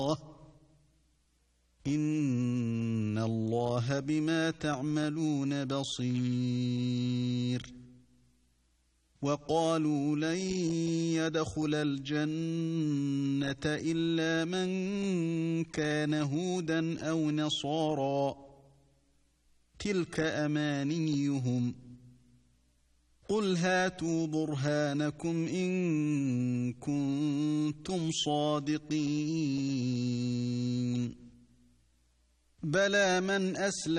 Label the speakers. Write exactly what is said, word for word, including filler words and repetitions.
Speaker 1: إن الله بما تعملون بصير. وقالوا لن يدخل الجنة إلا من كان هودا أو نصارى تلك أمانيهم قل هاتوا برهانكم إن كنتم صادقين. بلى من أسلم